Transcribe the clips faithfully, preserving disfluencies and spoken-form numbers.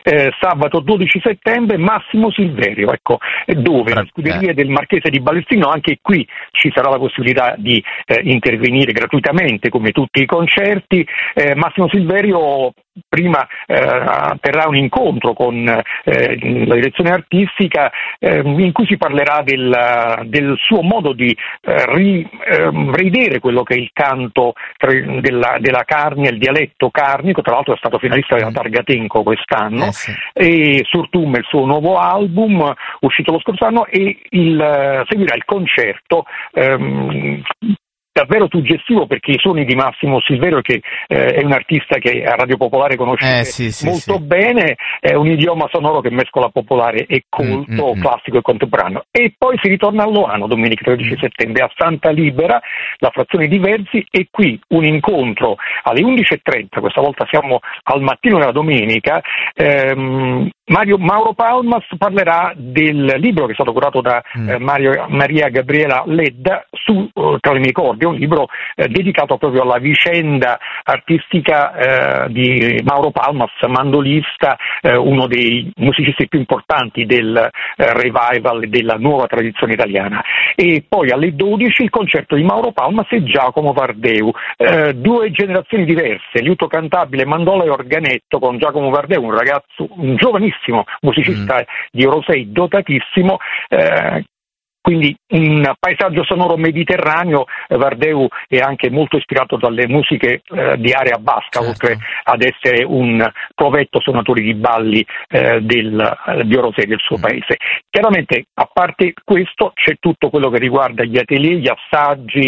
eh, sabato dodici settembre, Massimo Silverio, ecco, dove la scuderia del Marchese di Balestino, anche qui ci sarà la possibilità di eh, intervenire gratuitamente come tutti i concerti. eh, Massimo Silverio prima eh, terrà un incontro con eh, la direzione artistica eh, in cui si parlerà del, del suo modo di eh, ri, eh, rivedere quello che è il canto tra, della, della Carnia, il dialetto carnico. Tra l'altro è stato finalista della Targatenco quest'anno, eh sì. e Surtum è il suo nuovo album uscito lo scorso anno, e il, seguirà il concerto ehm, davvero suggestivo, perché i suoni di Massimo Silverio, che eh, è un artista che a Radio Popolare conoscete eh, sì, sì, molto sì. bene, è un idioma sonoro che mescola popolare e colto, mm, mm, classico e contemporaneo. E poi si ritorna a Loano domenica tredici mm. settembre a Santa Libera, la frazione di Verzi, e qui un incontro alle undici e trenta, questa volta siamo al mattino della domenica. ehm, Mario, Mauro Palmas parlerà del libro che è stato curato da mm. eh, Mario, Maria Gabriela Ledda su uh, Tra le mie corde, un libro eh, dedicato proprio alla vicenda artistica eh, di Mauro Palmas, mandolista, eh, uno dei musicisti più importanti del eh, revival e della nuova tradizione italiana. E poi alle dodici il concerto di Mauro Palmas e Giacomo Vardeu, eh, due generazioni diverse, liuto cantabile, mandola e organetto, con Giacomo Vardeu, un ragazzo, un giovanissimo musicista mm. di Eurosei, dotatissimo, eh, quindi un paesaggio sonoro mediterraneo. Vardeu è anche molto ispirato dalle musiche eh, di area basca, certo. oltre ad essere un provetto suonatore di balli eh, del, di Orosei, del suo paese. Chiaramente, a parte questo, c'è tutto quello che riguarda gli atelier, gli assaggi,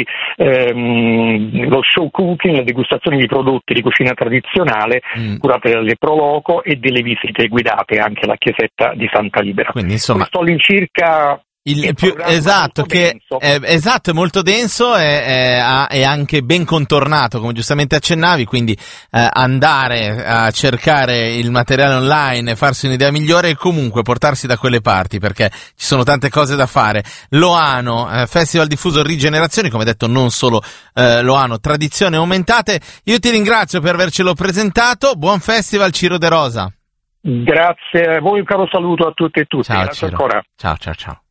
ehm, lo show cooking, le degustazioni di prodotti di cucina tradizionale mm. curate dalle Proloco, e delle visite guidate anche alla chiesetta di Santa Libera. Quindi, insomma, questo all'incirca. Il, il più esatto, che è, esatto, è molto denso e è, è anche ben contornato, come giustamente accennavi, quindi eh, andare a cercare il materiale online e farsi un'idea migliore, e comunque portarsi da quelle parti, perché ci sono tante cose da fare. Loano, eh, Festival diffuso Rigenerazioni, come detto, non solo eh, Loano, tradizioni aumentate. Io ti ringrazio per avercelo presentato, buon festival Ciro De Rosa. Grazie a voi, un caro saluto a tutti e tutti. Ciao, Grazie Ciro. ancora. Ciao, ciao, ciao.